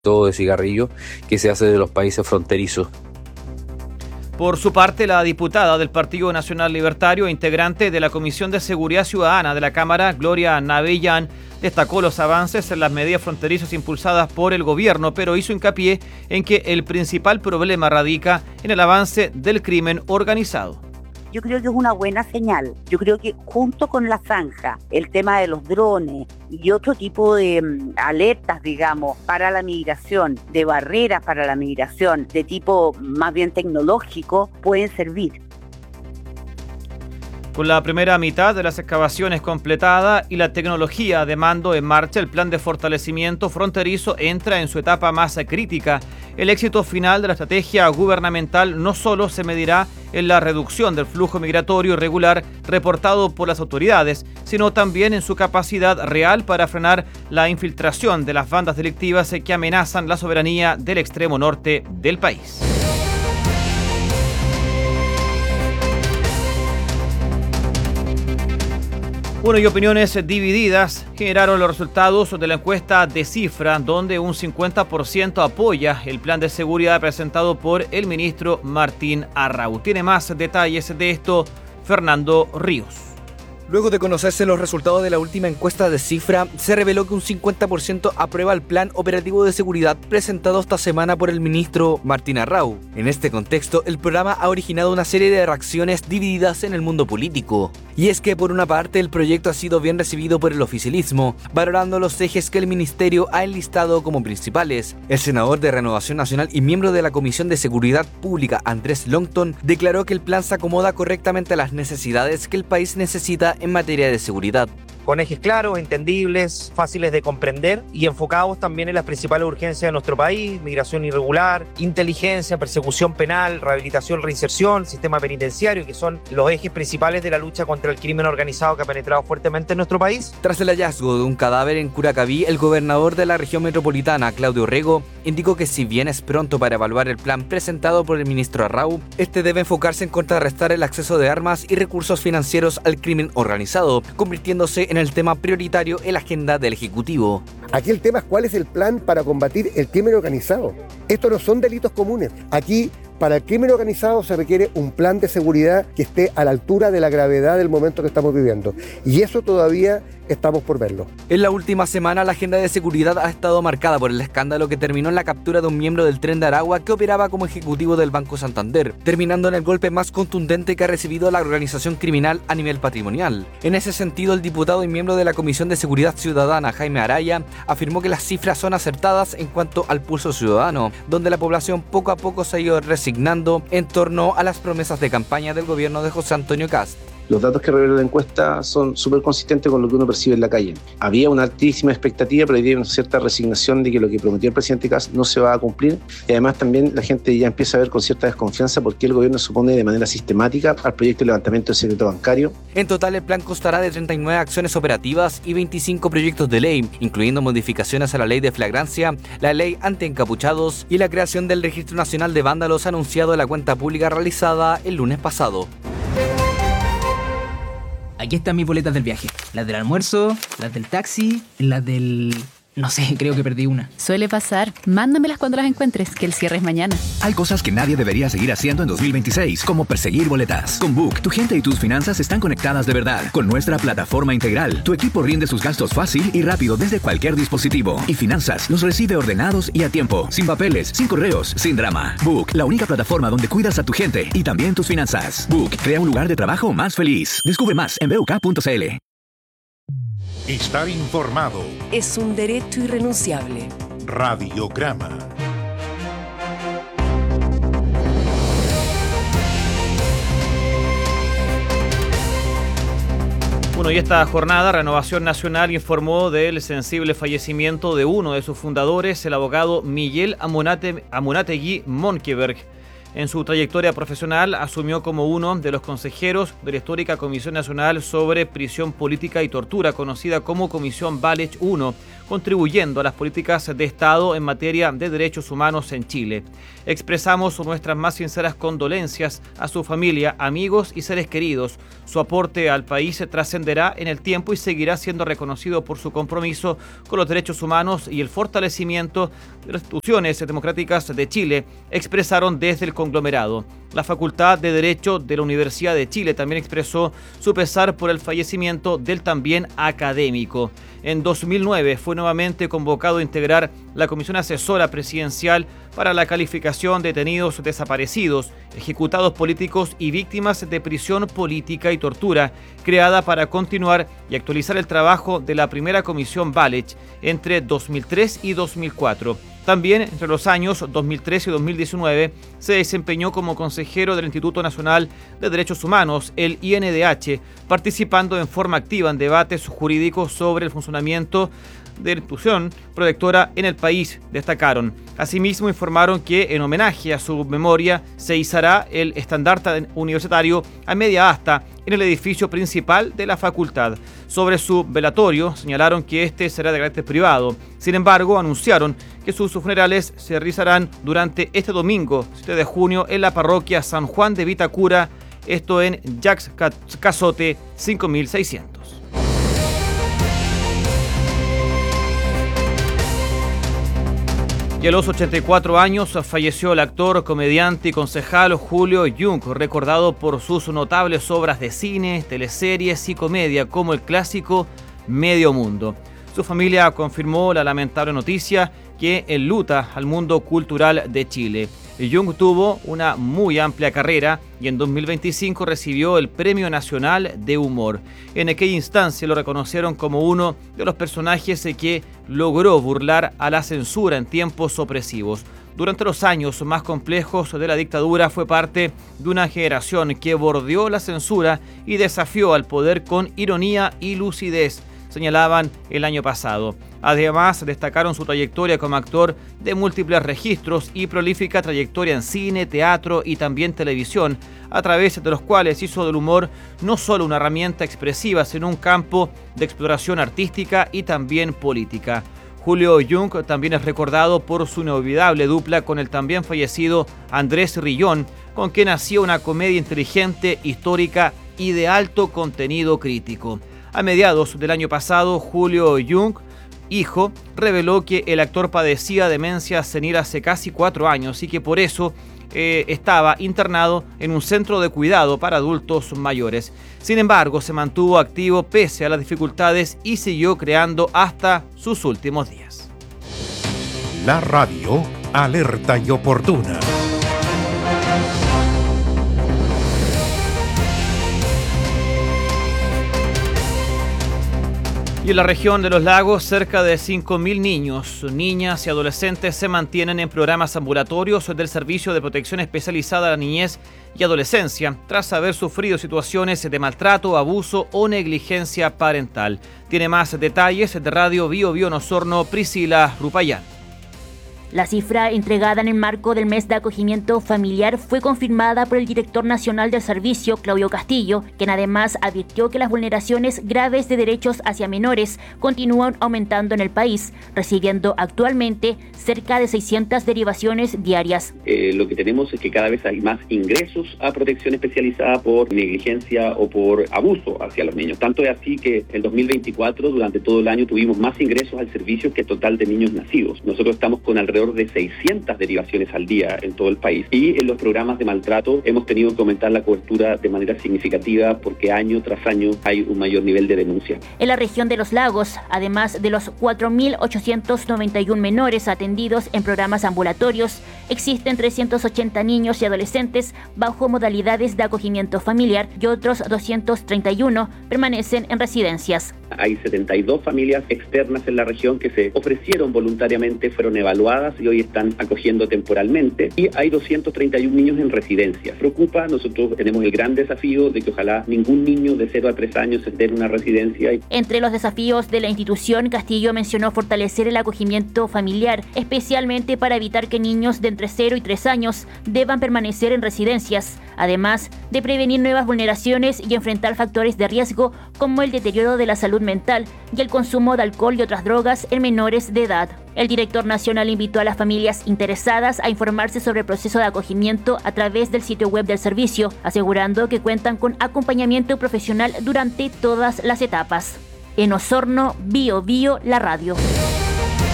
todo de cigarrillo que se hace de los países fronterizos. Por su parte, la diputada del Partido Nacional Libertario e integrante de la Comisión de Seguridad Ciudadana de la Cámara, Gloria Navellán, destacó los avances en las medidas fronterizas impulsadas por el gobierno, pero hizo hincapié en que el principal problema radica en el avance del crimen organizado. Yo creo que es una buena señal. Yo creo que junto con la zanja, el tema de los drones y otro tipo de alertas, digamos, para la migración, de barreras para la migración, de tipo más bien tecnológico, pueden servir. Con la primera mitad de las excavaciones completada y la tecnología de mando en marcha, el plan de fortalecimiento fronterizo entra en su etapa más crítica. El éxito final de la estrategia gubernamental no solo se medirá en la reducción del flujo migratorio irregular reportado por las autoridades, sino también en su capacidad real para frenar la infiltración de las bandas delictivas que amenazan la soberanía del extremo norte del país. Bueno, y opiniones divididas generaron los resultados de la encuesta de Cifra, donde un 50% apoya el plan de seguridad presentado por el ministro Martín Arrau. Tiene más detalles de esto Fernando Ríos. Luego de conocerse los resultados de la última encuesta de Cifra, se reveló que un 50% aprueba el plan operativo de seguridad presentado esta semana por el ministro Martín Arrau. En este contexto, el programa ha originado una serie de reacciones divididas en el mundo político. Y es que, por una parte, el proyecto ha sido bien recibido por el oficialismo, valorando los ejes que el ministerio ha enlistado como principales. El senador de Renovación Nacional y miembro de la Comisión de Seguridad Pública, Andrés Longton, declaró que el plan se acomoda correctamente a las necesidades que el país necesita en materia de seguridad. Con ejes claros, entendibles, fáciles de comprender y enfocados también en las principales urgencias de nuestro país: migración irregular, inteligencia, persecución penal, rehabilitación, reinserción, sistema penitenciario, que son los ejes principales de la lucha contra el crimen organizado que ha penetrado fuertemente en nuestro país. Tras el hallazgo de un cadáver en Curacaví, el gobernador de la región metropolitana, Claudio Rego, indicó que si bien es pronto para evaluar el plan presentado por el ministro Arrau, este debe enfocarse en contrarrestar el acceso de armas y recursos financieros al crimen organizado, convirtiéndose en el tema prioritario en la agenda del Ejecutivo. Aquí el tema es cuál es el plan para combatir el crimen organizado. Estos no son delitos comunes. Aquí, para el crimen organizado se requiere un plan de seguridad que esté a la altura de la gravedad del momento que estamos viviendo. Y eso todavía estamos por verlo. En la última semana, la agenda de seguridad ha estado marcada por el escándalo que terminó en la captura de un miembro del Tren de Aragua que operaba como ejecutivo del Banco Santander, terminando en el golpe más contundente que ha recibido la organización criminal a nivel patrimonial. En ese sentido, el diputado y miembro de la Comisión de Seguridad Ciudadana, Jaime Araya, afirmó que las cifras son acertadas en cuanto al pulso ciudadano, donde la población poco a poco se ha ido resignando en torno a las promesas de campaña del gobierno de José Antonio Kast. Los datos que revela la encuesta son súper consistentes con lo que uno percibe en la calle. Había una altísima expectativa, pero había una cierta resignación de que lo que prometió el presidente Kast no se va a cumplir. Y además también la gente ya empieza a ver con cierta desconfianza porque el gobierno se opone de manera sistemática al proyecto de levantamiento del secreto bancario. En total, el plan constará de 39 acciones operativas y 25 proyectos de ley, incluyendo modificaciones a la ley de flagrancia, la ley anti-encapuchados y la creación del Registro Nacional de Vándalos anunciado en la cuenta pública realizada el lunes pasado. Aquí están mis boletas del viaje. Las del almuerzo, las del taxi, las del... No sé, creo que perdí una. Suele pasar. Mándamelas cuando las encuentres, que el cierre es mañana. Hay cosas que nadie debería seguir haciendo en 2026, como perseguir boletas. Con Book, tu gente y tus finanzas están conectadas de verdad. Con nuestra plataforma integral, tu equipo rinde sus gastos fácil y rápido desde cualquier dispositivo. Y Finanzas los recibe ordenados y a tiempo, sin papeles, sin correos, sin drama. Book, la única plataforma donde cuidas a tu gente y también tus finanzas. Book, crea un lugar de trabajo más feliz. Descubre más en buk.cl. Estar informado es un derecho irrenunciable. Radiograma. Bueno, y esta jornada, Renovación Nacional informó del sensible fallecimiento de uno de sus fundadores, el abogado Miguel Amunátegui Monkeberg. En su trayectoria profesional asumió como uno de los consejeros de la histórica Comisión Nacional sobre Prisión Política y Tortura, conocida como Comisión Valech I, contribuyendo a las políticas de Estado en materia de derechos humanos en Chile. Expresamos nuestras más sinceras condolencias a su familia, amigos y seres queridos. Su aporte al país trascenderá en el tiempo y seguirá siendo reconocido por su compromiso con los derechos humanos y el fortalecimiento de las instituciones democráticas de Chile, expresaron desde el conglomerado. La Facultad de Derecho de la Universidad de Chile también expresó su pesar por el fallecimiento del también académico. En 2009 fue nuevamente convocado a integrar la Comisión Asesora Presidencial para la Calificación de Detenidos Desaparecidos, Ejecutados Políticos y Víctimas de Prisión Política y Tortura, creada para continuar y actualizar el trabajo de la primera Comisión Valech entre 2003 y 2004. También entre los años 2013 y 2019 se desempeñó como consejero del Instituto Nacional de Derechos Humanos, el INDH, participando en forma activa en debates jurídicos sobre el funcionamiento de la institución protectora en el país, destacaron. Asimismo, informaron que en homenaje a su memoria se izará el estandarte universitario a media asta en el edificio principal de la facultad. Sobre su velatorio, señalaron que este será de carácter privado. Sin embargo, anunciaron que sus funerales se realizarán durante este domingo, 7 de junio, en la parroquia San Juan de Vitacura, esto en Jacques Cazotte 5600. Y a los 84 años falleció el actor, comediante y concejal Julio Jung, recordado por sus notables obras de cine, teleseries y comedia, como el clásico Medio Mundo. Su familia confirmó la lamentable noticia que enluta al mundo cultural de Chile. Jung tuvo una muy amplia carrera y en 2025 recibió el Premio Nacional de Humor. En aquella instancia lo reconocieron como uno de los personajes que logró burlar a la censura en tiempos opresivos. Durante los años más complejos de la dictadura fue parte de una generación que bordeó la censura y desafió al poder con ironía y lucidez, señalaban el año pasado. Además, destacaron su trayectoria como actor de múltiples registros y prolífica trayectoria en cine, teatro y también televisión, a través de los cuales hizo del humor no solo una herramienta expresiva, sino un campo de exploración artística y también política. Julio Jung también es recordado por su inolvidable dupla con el también fallecido Andrés Rillón, con quien hacía una comedia inteligente, histórica y de alto contenido crítico. A mediados del año pasado, Julio Jung, hijo, reveló que el actor padecía demencia senil hace casi 4 años y que por eso estaba internado en un centro de cuidado para adultos mayores. Sin embargo, se mantuvo activo pese a las dificultades y siguió creando hasta sus últimos días. La radio, alerta y oportuna. Y en la región de los lagos, cerca de 5.000 niños, niñas y adolescentes se mantienen en programas ambulatorios del Servicio de Protección Especializada a la Niñez y Adolescencia, tras haber sufrido situaciones de maltrato, abuso o negligencia parental. Tiene más detalles de Radio Bio Bio en Osorno, Priscila Rupayán. La cifra entregada en el marco del mes de acogimiento familiar fue confirmada por el director nacional del servicio, Claudio Castillo, quien además advirtió que las vulneraciones graves de derechos hacia menores continúan aumentando en el país, recibiendo actualmente cerca de 600 derivaciones diarias. Lo que tenemos es que cada vez hay más ingresos a protección especializada por negligencia o por abuso hacia los niños. Tanto es así que en 2024, durante todo el año, tuvimos más ingresos al servicio que el total de niños nacidos. Nosotros estamos con alrededor de 600 derivaciones al día en todo el país. Y en los programas de maltrato hemos tenido que aumentar la cobertura de manera significativa porque año tras año hay un mayor nivel de denuncia. En la región de los lagos, además de los 4.891 menores atendidos en programas ambulatorios, existen 380 niños y adolescentes bajo modalidades de acogimiento familiar y otros 231 permanecen en residencias. Hay 72 familias externas en la región que se ofrecieron voluntariamente, fueron evaluadas casas y hoy están acogiendo temporalmente. Y hay 231 niños en residencia. Preocupa, nosotros tenemos el gran desafío de que ojalá ningún niño de 0 a 3 años esté en una residencia. Entre los desafíos de la institución, Castillo mencionó fortalecer el acogimiento familiar, especialmente para evitar que niños de entre 0 y 3 años deban permanecer en residencias, además de prevenir nuevas vulneraciones y enfrentar factores de riesgo como el deterioro de la salud mental y el consumo de alcohol y otras drogas en menores de edad. El director nacional invitó a las familias interesadas a informarse sobre el proceso de acogimiento a través del sitio web del servicio, asegurando que cuentan con acompañamiento profesional durante todas las etapas. En Osorno, Bio Bio, la radio.